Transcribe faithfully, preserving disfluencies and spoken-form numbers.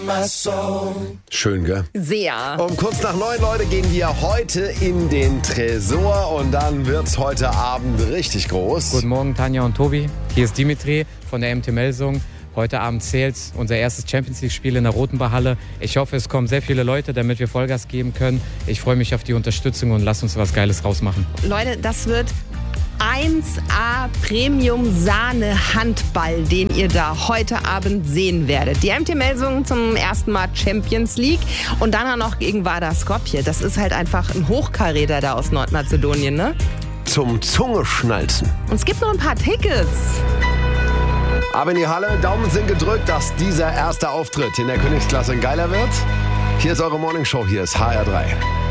Schön, gell? Sehr. Um kurz nach neun, Leute, gehen wir heute in den Tresor und dann wird's heute Abend richtig groß. Guten Morgen, Tanja und Tobi. Hier ist Dimitri von der M T Melsung. Heute Abend zählt unser erstes Champions-League-Spiel in der Rotenbachhalle. Ich hoffe, es kommen sehr viele Leute, damit wir Vollgas geben können. Ich freue mich auf die Unterstützung und lasst uns was Geiles rausmachen. Leute, das wird eins A Premium-Sahne-Handball, den ihr da heute Abend sehen werdet. Die M T Melsungen zum ersten Mal Champions League und dann auch noch gegen Vardar Skopje. Das ist halt einfach ein Hochkaräter da aus Nordmazedonien, ne? Zum Zungeschnalzen. Und es gibt noch ein paar Tickets. Aber in die Halle, Daumen sind gedrückt, dass dieser erste Auftritt in der Königsklasse geiler wird. Hier ist eure Morningshow, hier ist H R drei.